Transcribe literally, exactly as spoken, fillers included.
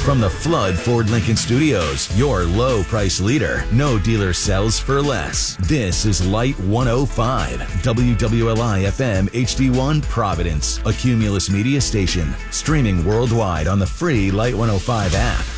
From the Flood Ford Lincoln Studios, your low price leader. No dealer sells for less. This is Light one oh five, W W L I F M H D one Providence, a Cumulus Media station. Streaming worldwide on the free Light one oh five app.